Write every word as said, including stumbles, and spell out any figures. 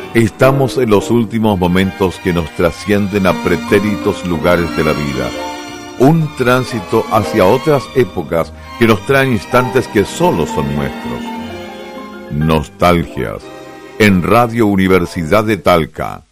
Estamos en los últimos momentos que nos trascienden a pretéritos lugares de la vida. Un tránsito hacia otras épocas que nos traen instantes que solo son nuestros. Nostalgias, en Radio Universidad de Talca.